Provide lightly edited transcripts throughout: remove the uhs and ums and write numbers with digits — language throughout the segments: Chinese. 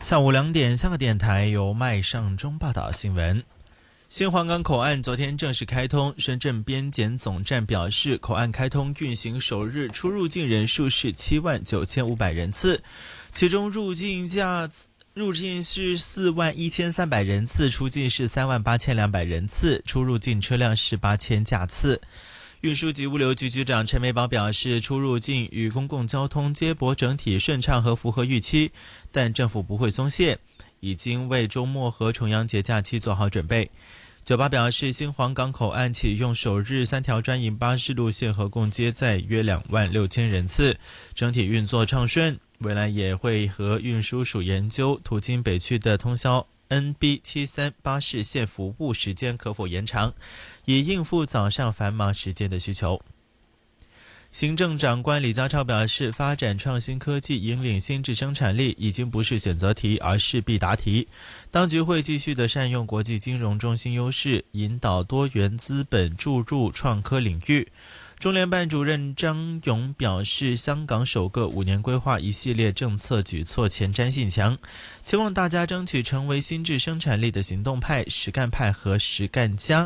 下午2点，香港电台由麦尚中报道新闻。新皇岗口岸昨天正式开通，深圳边检总站表示，口岸开通运行首日出入境人数是79500人次，其中入境是41300人次，出境是38200人次，出入境车辆是8000架次。运输及物流局局长陈美宝表示，出入境与公共交通接驳整体顺畅和符合预期，但政府不会松懈，已经为周末和重阳节假期做好准备。酒吧表示，新皇岗口岸启用首日3条专营巴士路线和共接载约26000人次，整体运作畅顺。未来也会和运输署研究途经北区的通宵NB73巴士线服务时间可否延长，以应付早上繁忙时间的需求。行政长官李家超表示，发展创新科技引领新质生产力已经不是选择题，而是必答题。当局会继续的善用国际金融中心优势，引导多元资本注入创科领域。中联办主任张勇表示，香港首个5年规划一系列政策举措前瞻性强，期望大家争取成为新质生产力的行动派、实干派和实干家。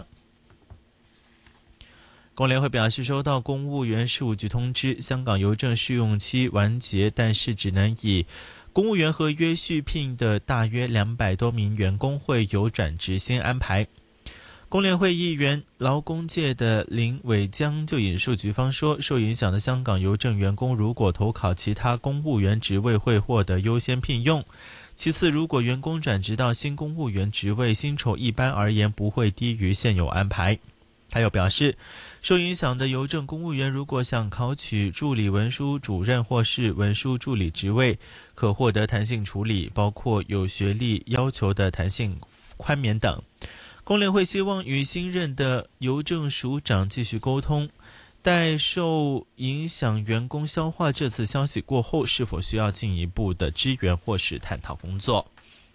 工联会表示，收到公务员事务局通知，香港邮政试用期完结，但是只能以公务员合约续聘的大约200多名员工会有转职新安排。工联会议员劳工界的林伟江就引述局方说，受影响的香港邮政员工如果投考其他公务员职位会获得优先聘用，其次如果员工转职到新公务员职位，薪酬一般而言不会低于现有安排。他又表示，受影响的邮政公务员如果想考取助理文书主任或是文书助理职位，可获得弹性处理，包括有学历要求的弹性宽免等。工联会希望与新任的邮政署长继续沟通，待受影响员工消化这次消息过后，是否需要进一步的支援或是探讨工作。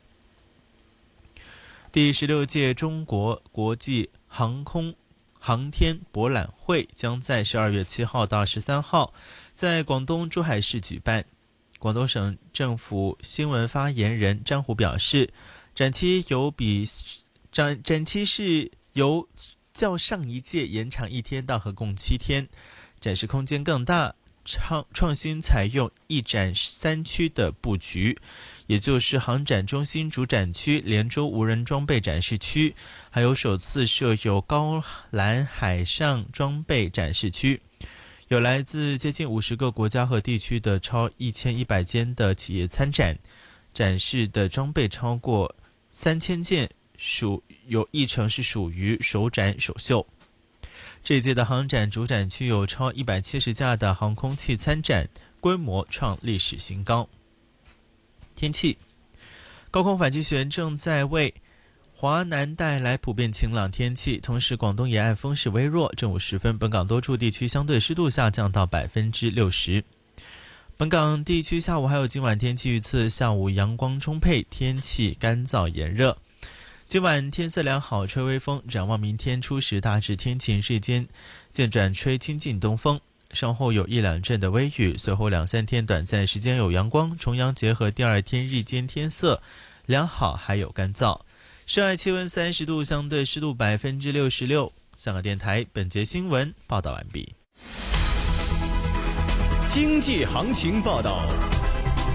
第16届中国国际航天博览会将在12月7号到13号在广东珠海市举办。广东省政府新闻发言人张虎表示，展期是由较上一届延长1天到合共7天，展示空间更大，创新采用一展3区的布局，也就是航展中心主展区、连州无人装备展示区，还有首次设有高栏海上装备展示区。有来自接近50个国家和地区的超1100间的企业参展，展示的装备超过3000件，有1成是属于首展首秀。这一届的航展主展区有超170架的航空器参展，规模创历史新高。天气，高空反气旋正在为华南带来普遍晴朗天气，同时广东沿岸风势微弱。正午时分，本港多处地区相对湿度下降到 60%。本港地区下午还有今晚天气预测，下午阳光充沛，天气干燥炎热。今晚天色良好，吹微风，展望明天初时大致天晴，日间渐转吹清劲东风，稍后有1-2阵的微雨，随后2-3天短暂时间有阳光，重阳节和第2天日间天色良好，还有干燥。室外气温30度，相对湿度66%。香港电台本节新闻报道完毕。 经济行情报道。